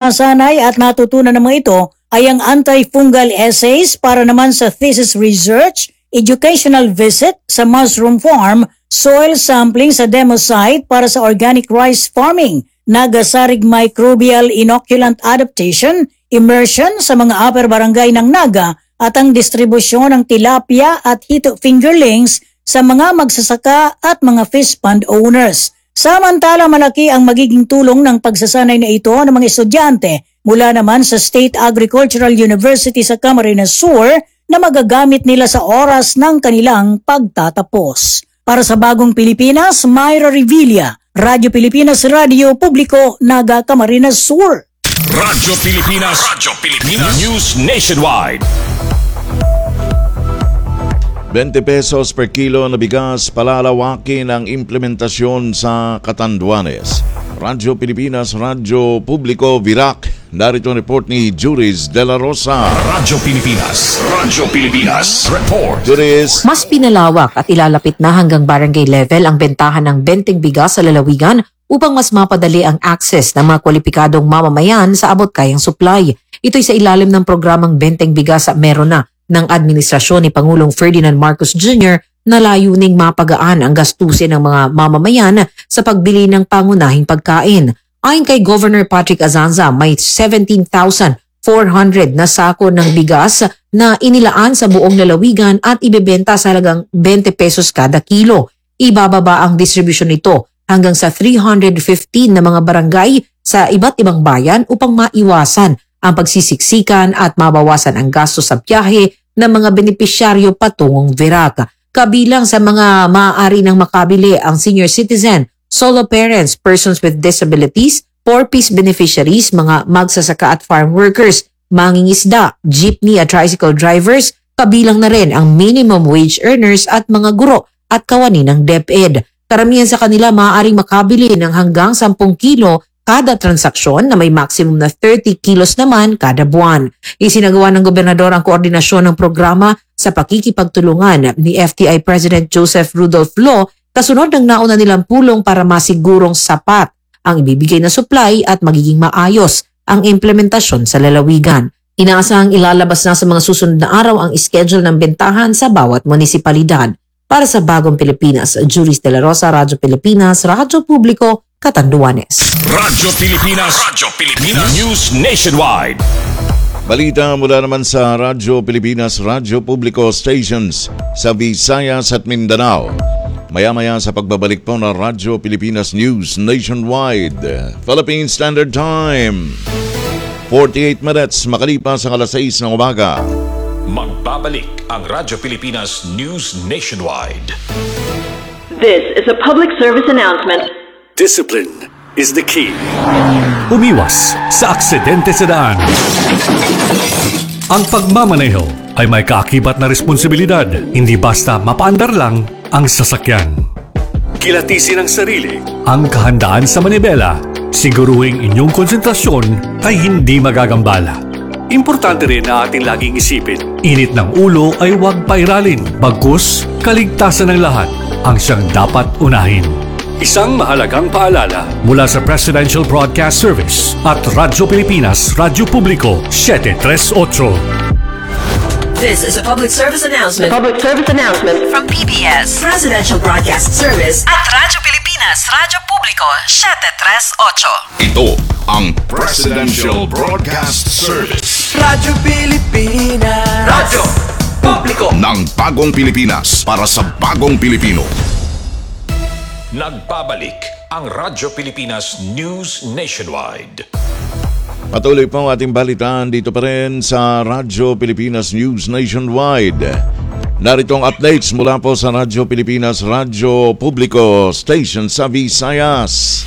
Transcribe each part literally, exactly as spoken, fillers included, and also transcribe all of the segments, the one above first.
nasanay at natutunan ng mga ito ay ang anti-fungal essays para naman sa thesis research, educational visit sa mushroom farm, soil sampling sa demo site para sa organic rice farming, Naga-Sarig microbial inoculant adaptation, immersion sa mga upper barangay ng Naga at ang distribusyon ng tilapia at hito fingerlings sa mga magsasaka at mga fish pond owners. Samantala malaki ang magiging tulong ng pagsasanay na ito ng mga estudyante mula naman sa State Agricultural University sa Camarines Sur na magagamit nila sa oras ng kanilang pagtatapos. Para sa Bagong Pilipinas, Myra Revilla, Radyo Pilipinas, Radyo Publiko, Naga, Camarines Sur. Radyo Pilipinas, Radyo Pilipinas, News Nationwide. twenty pesos per kilo na bigas, palalawakin ang implementasyon sa Catanduanes. Radyo Pilipinas, Radyo Publiko, Virac. Narito ang report ni Juris de la Rosa. Radyo Pilipinas, Radyo Pilipinas, report. Juris. Mas pinalawak at ilalapit na hanggang barangay level ang bentahan ng benteng bigas sa lalawigan upang mas mapadali ang access ng mga kwalipikadong mamamayan sa abot-kayang supply. Ito'y sa ilalim ng programang Benteng Bigas sa Merona ng administrasyon ni Pangulong Ferdinand Marcos Junior na layuning mapagaan ang gastusin ng mga mamamayan sa pagbili ng pangunahing pagkain. Ayon kay Governor Patrick Azanza, may seventeen thousand four hundred na sako ng bigas na inilaan sa buong lalawigan at ibebenta sa halagang twenty pesos kada kilo. Ibababa ang distribusyon nito hanggang sa three hundred fifteen na mga barangay sa iba't ibang bayan upang maiwasan ang pagsisiksikan at mabawasan ang gasto sa biyahe ng mga benepisyaryo patungong Virac. Kabilang sa mga maaari ng makabili ang senior citizen, solo parents, persons with disabilities, four-piece beneficiaries, mga magsasaka at farm workers, mangingisda, jeepney at tricycle drivers, kabilang na rin ang minimum wage earners at mga guro at kawani ng DepEd. Karamihan sa kanila maaaring makabili ng hanggang ten kilo kada transaksyon na may maximum na thirty kilos naman kada buwan. Isinagawa ng gobernador ang koordinasyon ng programa sa pakikipagtulungan ni F T I President Joseph Rudolph Lo kasunod ng nauna nilang pulong para masigurong sapat ang ibibigay na supply at magiging maayos ang implementasyon sa lalawigan. Inaasahang ilalabas na sa mga susunod na araw ang schedule ng bentahan sa bawat munisipalidad. Para sa Bagong Pilipinas, Juris de la Rosa, Radyo Pilipinas, Radyo Publiko, Catanduanes. Radyo Pilipinas, Radyo Pilipinas, News Nationwide. Balita mula naman sa Radyo Pilipinas, Radyo Publiko stations sa Visayas at Mindanao. Maya-maya sa pagbabalik po ng Radyo Pilipinas News Nationwide. Philippine Standard Time. forty-eight minutes makalipas ang alas sais ng umaga. Magbabalik ang Radyo Pilipinas News Nationwide. This is a public service announcement. Discipline is the key. Umiwas sa aksidente sa daan. Ang pagmamaneho ay may kaakibat na responsibilidad, hindi basta mapaandar lang ang sasakyan. Kilatisin ang sarili. Ang kahandaan sa manibela, siguruhing inyong konsentrasyon ay hindi magagambala. Importante rin na ating laging isipin. Init ng ulo ay huwag pairalin, bagkus kaligtasan ng lahat ang siyang dapat unahin. Isang mahalagang paalala mula sa Presidential Broadcast Service at Radyo Pilipinas, Radyo Publiko, seven thirty-eight. This is a public service announcement. Public service announcement From P B S, Presidential Broadcast Service at Radyo Pilipinas, Radyo Publiko, seven thirty-eight. Ito ang Presidential Broadcast Service. Radyo Pilipinas, Radyo Publiko ng Bagong Pilipinas para sa Bagong Pilipino. Nagbabalik ang Radyo Pilipinas News Nationwide. Patuloy po ang ating balitaan dito pa rin sa Radyo Pilipinas News Nationwide. Narito ang updates mula po sa Radyo Pilipinas, Radyo Publiko Station sa Visayas.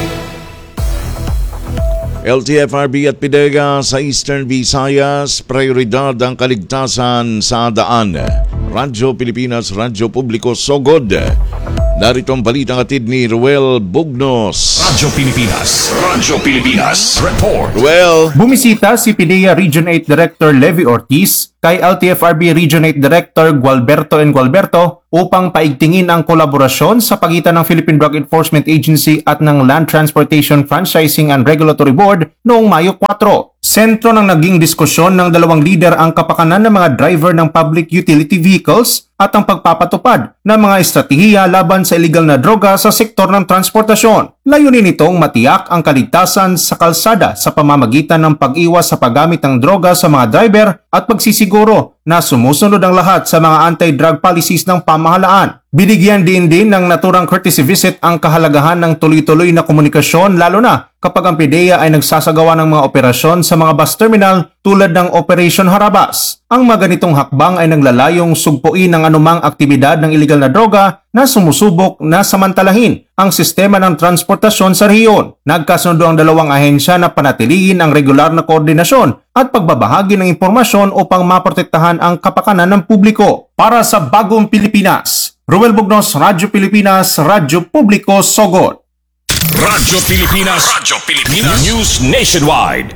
L T F R B at PIDEGA sa Eastern Visayas, prioridad ang kaligtasan sa daan. Radyo Pilipinas, Radyo Publiko, Sogod. Narito ang balitang atid ni Ruel Bugnos. Radyo Pilipinas, Radyo Pilipinas, report. Ruel. Bumisita si PIDEA Region eight Director Levi Ortiz kay L T F R B Region eight Director Gualberto N. Gualberto upang paigtingin ang kolaborasyon sa pagitan ng Philippine Drug Enforcement Agency at ng Land Transportation Franchising and Regulatory Board noong Mayo four. Sentro ng naging diskusyon ng dalawang leader ang kapakanan ng mga driver ng public utility vehicles at ang pagpapatupad ng mga estratehiya laban sa illegal na droga sa sektor ng transportasyon. Layunin nitong matiyak ang kaligtasan sa kalsada sa pamamagitan ng pag-iwas sa paggamit ng droga sa mga driver at pagsisiguro na sumusunod ang lahat sa mga anti-drug policies ng pamahalaan. Binigyan din din ng naturang courtesy visit ang kahalagahan ng tuloy-tuloy na komunikasyon lalo na kapag ang P D E A ay nagsasagawa ng mga operasyon sa mga bus terminal tulad ng Operation Harabas. Ang mga ganitong hakbang ay naglalayong sugpuin ang anumang aktibidad ng iligal na droga na sumusubok na samantalahin ang sistema ng transportasyon sa rehiyon. Nagkasundo ang dalawang ahensya na panatilihin ang regular na koordinasyon at pagbabahagi ng impormasyon upang maprotektahan ang kapakanan ng publiko. Para sa Bagong Pilipinas, Ruel Bugnos, Radyo Pilipinas, Radyo Publiko, Sogod. Radyo Pilipinas. Radyo Pilipinas. News Nationwide.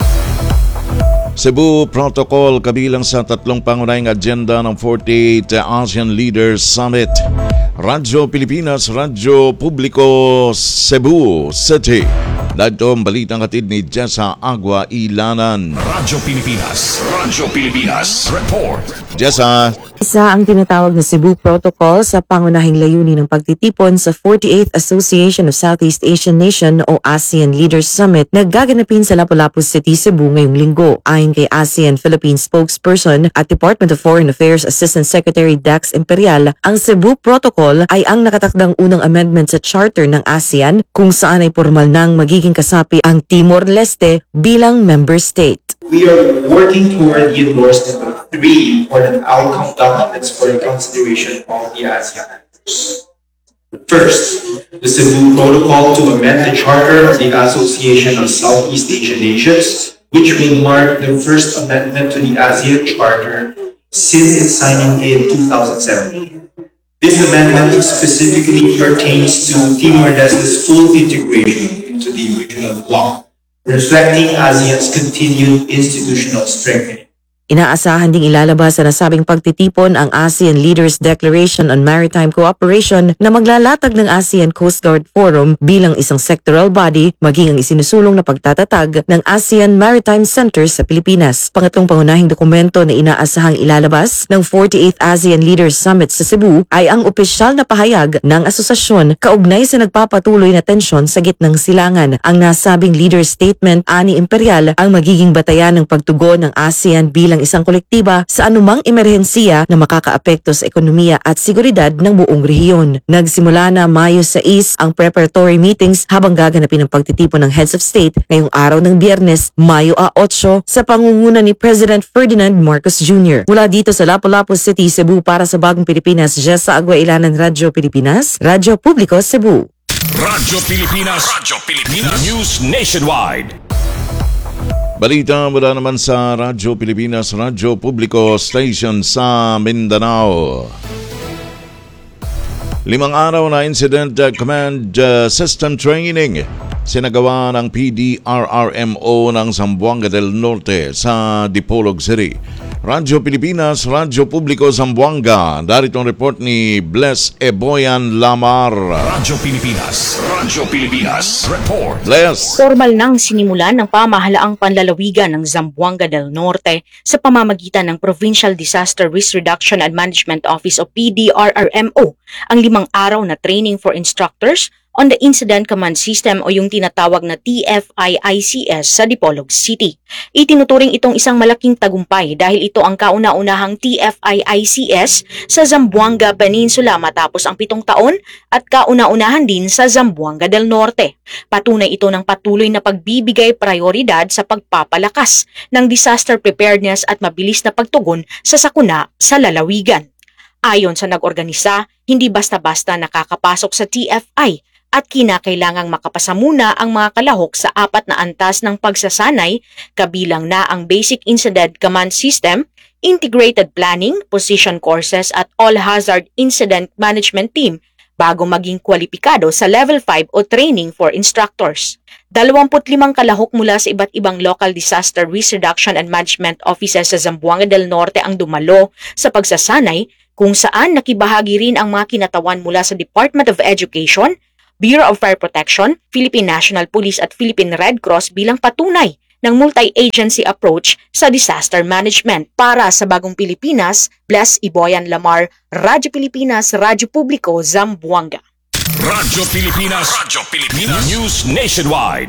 Cebu Protocol kabilang sa tatlong pangunahing agenda ng forty-eighth ASEAN Leaders Summit. Radyo Pilipinas, Radyo Publiko, Cebu City. Dito ang balitang hatid ni Jessa Agua Ilanan. Radyo Pilipinas. Radyo Pilipinas. Report. Jessa. Isa ang tinatawag na Cebu Protocol sa pangunahing layunin ng pagtitipon sa forty-eighth Association of Southeast Asian Nation o ASEAN Leaders Summit na gaganapin sa Lapu-Lapu City, Cebu ngayong linggo. Ayon kay ASEAN Philippines spokesperson at Department of Foreign Affairs Assistant Secretary Dax Imperial, ang Cebu Protocol ay ang nakatakdang unang amendment sa charter ng ASEAN kung saan ay formal nang magiging kasapi ang Timor-Leste bilang member state. We are working toward the endorsement of three important outcome documents for the consideration of the ASEAN members. First, the Cebu Protocol to amend the Charter of the Association of Southeast Asian Nations, which will mark the first amendment to the ASEAN Charter since its signing in two thousand seventeen. This amendment specifically pertains to Timor-Leste's full integration into the regional bloc, reflecting ASEAN's continued institutional strengthening. Inaasahan ding ilalabas sa nasabing pagtitipon ang ASEAN Leaders Declaration on Maritime Cooperation na maglalatag ng ASEAN Coast Guard Forum bilang isang sectoral body, maging ang isinusulong na pagtatatag ng ASEAN Maritime Center sa Pilipinas. Pangatlong pangunahing dokumento na inaasahang ilalabas ng forty-eighth ASEAN Leaders Summit sa Cebu ay ang opisyal na pahayag ng asosasyon kaugnay sa nagpapatuloy na tensyon sa gitnang silangan. Ang nasabing leader statement ani Imperial ang magiging batayan ng pagtugon ng ASEAN bilang isang kolektiba sa anumang emerhensiya na makakaapekto sa ekonomiya at seguridad ng buong rehiyon. Nagsimula na Mayo sais ang preparatory meetings habang gaganapin ang pagtitipon ng heads of state ngayong araw ng Biyernes, Mayo eight sa pangunguna ni President Ferdinand Marcos Junior Mula dito sa Lapu-Lapu City, Cebu para sa Bagong Pilipinas, Jessa Agua Ilanan, Radyo Pilipinas, Radyo Publiko, Cebu. Radyo Pilipinas. Radyo Pilipinas. News Nationwide. Balita mula naman sa Radyo Pilipinas, Radyo Publiko Station sa Mindanao. Limang araw na Incident Command uh, System Training sinagawa ng P D R R M O ng Zamboanga del Norte sa Dipolog City. Radyo Pilipinas, Radyo Publiko Zamboanga. Darito ang report ni Bless Eboyan Lamar. Radyo Pilipinas, Radyo Pilipinas, report. Bless. Formal nang sinimulan ng pamahalaang panlalawigan ng Zamboanga del Norte sa pamamagitan ng Provincial Disaster Risk Reduction and Management Office o P D R R M O ang limang araw na training for instructors on the Incident Command System o yung tinatawag na T F I I C S sa Dipolog City. Itinuturing itong isang malaking tagumpay dahil ito ang kauna-unahang T F I I C S sa Zamboanga Peninsula matapos ang pitong taon at kauna-unahan din sa Zamboanga del Norte. Patunay ito ng patuloy na pagbibigay prioridad sa pagpapalakas ng disaster preparedness at mabilis na pagtugon sa sakuna sa lalawigan. Ayon sa nag-organisa, hindi basta-basta nakakapasok sa T F I at kinakailangang makapasa muna ang mga kalahok sa apat na antas ng pagsasanay, kabilang na ang Basic Incident Command System, Integrated Planning, Position Courses at All Hazard Incident Management Team bago maging kwalipikado sa Level five o Training for Instructors. dalawampu't limang kalahok mula sa iba't ibang local disaster risk reduction and management offices sa Zamboanga del Norte ang dumalo sa pagsasanay, kung saan nakibahagi rin ang mga kinatawan mula sa Department of Education, Bureau of Fire Protection, Philippine National Police at Philippine Red Cross bilang patunay ng multi-agency approach sa disaster management. Para sa Bagong Pilipinas, Bless Iboyan Lamar, Radyo Pilipinas, Radyo Publiko, Zamboanga. Radyo Pilipinas, Radyo Pilipinas, News Nationwide.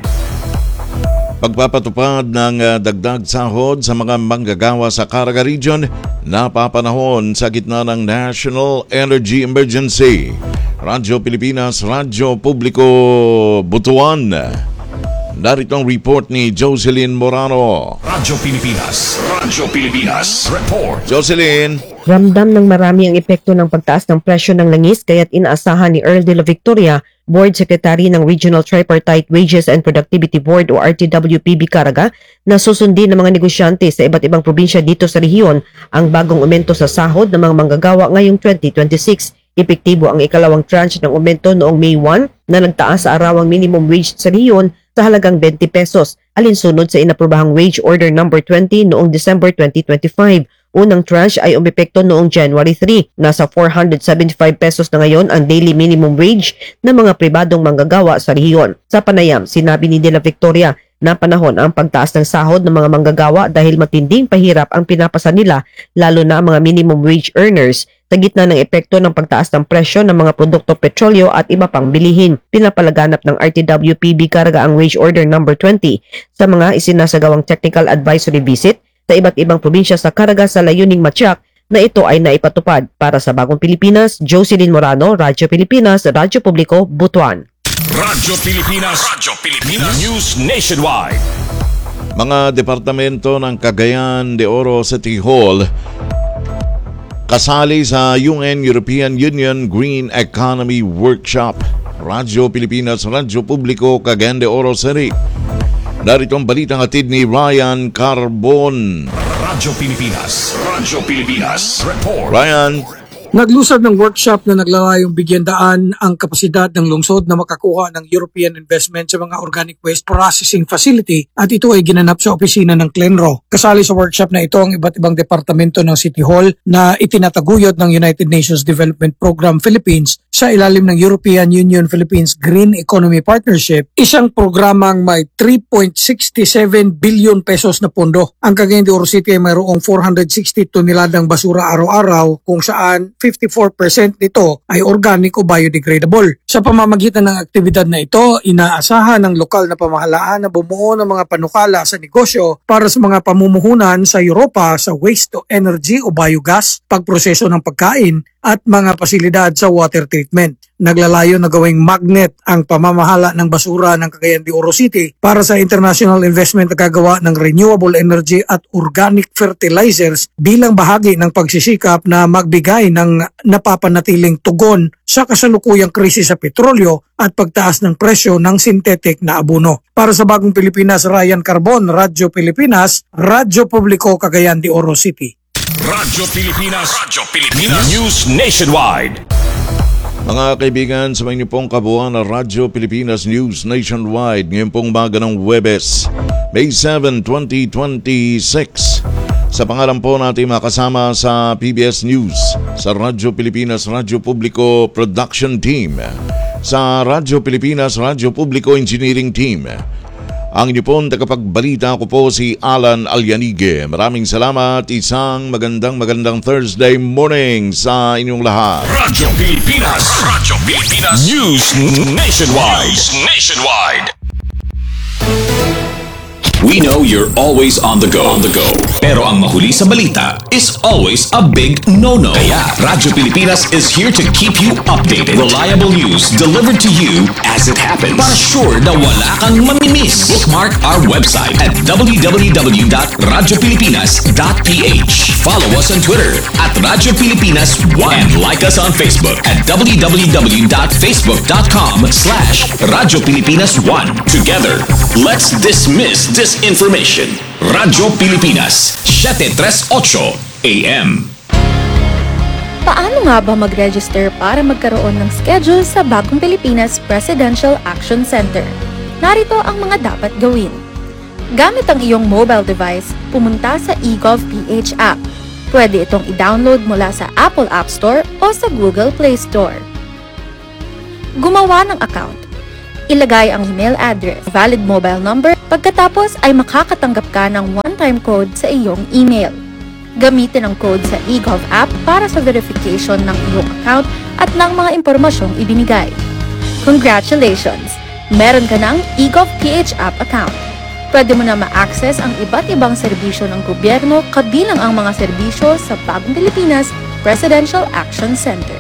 Pagpapatupad ng uh, dagdag sahod sa mga manggagawa sa Caraga Region, napapanahon sa gitna ng National Energy Emergency. Radyo Pilipinas, Radyo Publiko, Butuan. Narito ang report ni Jocelyn Morano. Radyo Pilipinas, Radyo Pilipinas, report. Jocelyn. Ramdam ng marami ang epekto ng pagtaas ng presyo ng langis, kaya't inaasahan ni Earl de la Victoria, Board Secretary ng Regional Tripartite Wages and Productivity Board o R T W P B Caraga, na susundin ng mga negosyante sa iba't ibang probinsya dito sa rehiyon ang bagong aumento sa sahod ng mga manggagawa ngayong twenty twenty-six. Epektibo ang ikalawang tranche ng aumento noong May first na nagtaas sa arawang minimum wage sa rehiyon sa halagang twenty pesos, alinsunod sa inaprobahang Wage Order number twenty noong December twenty twenty-five. Unang tranche ay umepekto noong January third. Nasa four hundred seventy-five pesos na ngayon ang daily minimum wage ng mga pribadong manggagawa sa rehiyon. Sa panayam, sinabi ni De La Victoria na panahon ang pagtaas ng sahod ng mga manggagawa dahil matinding pahirap ang pinapasa nila, lalo na ang mga minimum wage earners, sa gitna ng epekto ng pagtaas ng presyo ng mga produkto petrolyo at iba pang bilihin. Pinapalaganap ng R T W P B Caraga ang Wage Order number twenty sa mga isinasagawang technical advisory visit sa iba't ibang probinsya sa Caraga sa layuning matyak na ito ay naipatupad. Para sa Bagong Pilipinas, Jocelyn Morano, Radyo Pilipinas, Radyo Publiko, Butuan. Radyo Pilipinas, Radyo Pilipinas, News Nationwide. Mga departamento ng Cagayan de Oro City Hall kasali sa U N European Union Green Economy Workshop. Radyo Pilipinas, Radyo Publiko, Cagayan de Oro City. Narito ang balitang hatid ni Ryan Carbon. Radyo Pilipinas, Radyo Pilipinas, report. Ryan. Naglusad ng workshop na naglalayong bigyan daan ang kapasidad ng lungsod na makakuha ng European investment sa mga organic waste processing facility, at ito ay ginanap sa opisina ng Clenro. Kasali sa workshop na ito ang iba't ibang departamento ng City Hall na itinataguyod ng United Nations Development Program Philippines sa ilalim ng European Union Philippines Green Economy Partnership, isang programang may three point six seven billion pesos na pondo. Ang Cagayan de Oro City ay mayroong four hundred sixty toneladang basura araw-araw, kung saan fifty-four percent nito ay organic o biodegradable. Sa pamamagitan ng aktibidad na ito, inaasahan ng lokal na pamahalaan na bumuo ng mga panukala sa negosyo para sa mga pamumuhunan sa Europa sa waste to energy o biogas, pagproseso ng pagkain, at mga pasilidad sa water treatment. Naglalayo na gawing magnet ang pamamahala ng basura ng Cagayan de Oro City para sa international investment na gagawa ng renewable energy at organic fertilizers bilang bahagi ng pagsisikap na magbigay ng napapanatiling tugon sa kasalukuyang krisis sa petrolyo at pagtaas ng presyo ng synthetic na abono. Para sa Bagong Pilipinas, Ryan Carbon, Radyo Pilipinas, Radyo Publiko, Cagayan de Oro City. Radyo Pilipinas, Radyo Pilipinas, News Nationwide. Mga kaibigan, sa mga pong kabuuan ng Radyo Pilipinas News Nationwide, ngayon pong umaga ng Huwebes, May seventh, twenty twenty-six. Sa pangalan po natin makasama sa P B S News, sa Radyo Pilipinas, Radyo Publiko Production Team, sa Radyo Pilipinas, Radyo Publiko Engineering Team. Ang inyo pong tagapagbalita ko po si Alan Alyanige. Maraming salamat. Isang magandang magandang Thursday morning sa inyong lahat. Radyo Pilipinas, Radyo Pilipinas, News Nationwide. News Nationwide. We know you're always on the go. On the go. Pero ang mahuli sa balita is always a big no-no. Kaya Radyo Pilipinas is here to keep you updated. Reliable news delivered to you as it happens. Para sure na wala kang mamimiss. Bookmark our website at w w w dot radyo pilipinas dot p h. Follow us on Twitter at Radyo Pilipinas one. And like us on Facebook at w w w dot facebook dot com slash Radyo Pilipinas one. Together, let's dismiss this information. Radyo Pilipinas, seven thirty-eight A M. Paano nga ba mag-register para magkaroon ng schedule sa Bagong Pilipinas Presidential Action Center? Narito ang mga dapat gawin. Gamit ang iyong mobile device, pumunta sa eGovPH app. Pwede itong i-download mula sa Apple App Store o sa Google Play Store. Gumawa ng account. Ilagay ang email address, valid mobile number, pagkatapos ay makakatanggap ka ng one-time code sa iyong email. Gamitin ang code sa eGov app para sa verification ng iyong account at ng mga impormasyong ibinigay. Congratulations! Meron ka ng eGovPH app account. Pwede mo na ma-access ang iba't ibang serbisyo ng gobyerno kabilang ang mga serbisyo sa Bagong Pilipinas Presidential Action Center.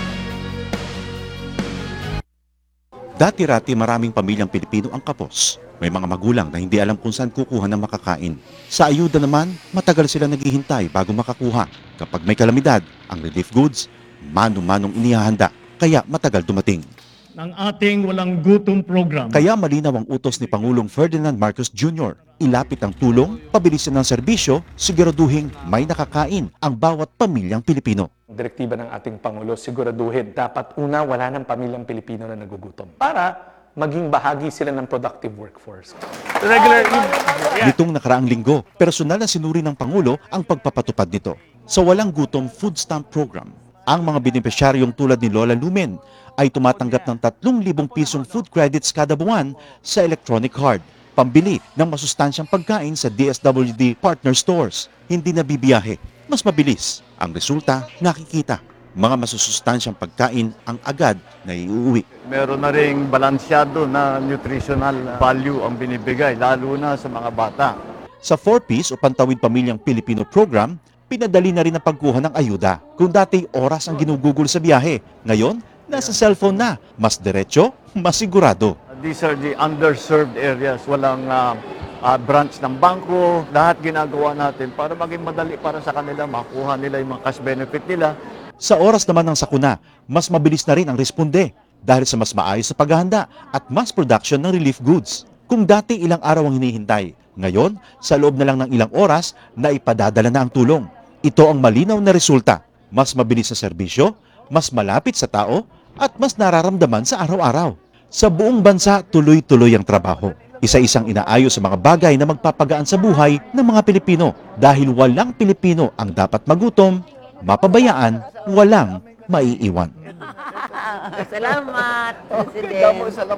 Dati-rati maraming pamilyang Pilipino ang kapos. May mga magulang na hindi alam kung saan kukuha ng makakain. Sa ayuda naman, matagal sila naghihintay bago makakuha. Kapag may kalamidad, ang relief goods, mano-manong inihahanda, kaya matagal dumating. Ng ating walang gutom program. Kaya malinaw ang utos ni Pangulong Ferdinand Marcos Junior Ilapit ang tulong, pabilisin ng serbisyo, siguraduhin may nakakain ang bawat pamilyang Pilipino. Direktiba ng ating Pangulo, siguraduhin dapat una wala ng pamilyang Pilipino na nagugutom para maging bahagi sila ng productive workforce. Regular, Nitong nakaraang linggo, personal na sinuri ng Pangulo ang pagpapatupad nito. Sa Walang Gutom Food Stamp Program, ang mga benepisyaryong tulad ni Lola Lumen ay tumatanggap ng tatlong libong pisong food credits kada buwan sa electronic card, pambili ng masustansyang pagkain sa D S W D partner stores. Hindi na bibiyahe, mas mabilis. Ang resulta, nakikita. Mga masusustansyang pagkain ang agad na iuwi. Meron na ring balansyado na nutritional value ang binibigay, lalo na sa mga bata. Sa four piece o Pantawid Pamilyang Pilipino program, pinadali na rin ang pagkuha ng ayuda. Kung dati oras ang ginugugol sa biyahe, ngayon, nasa cellphone na. Mas diretso, mas sigurado. These are the underserved areas. Walang uh, uh, branch ng bangko. Lahat ginagawa natin para maging madali para sa kanila, makuha nila yung mga cash benefit nila. Sa oras naman ng sakuna, mas mabilis na rin ang responde dahil sa mas maayos sa paghahanda at mass production ng relief goods. Kung dati ilang araw ang hinihintay, ngayon, sa loob na lang ng ilang oras, na ipadadala na ang tulong. Ito ang malinaw na resulta. Mas mabilis sa serbisyo, mas malapit sa tao, at mas nararamdaman sa araw-araw. Sa buong bansa, tuloy-tuloy ang trabaho. Isa-isang inaayos sa mga bagay na magpapagaan sa buhay ng mga Pilipino dahil walang Pilipino ang dapat magutom, mapabayaan, walang maiiwan. Salamat, President.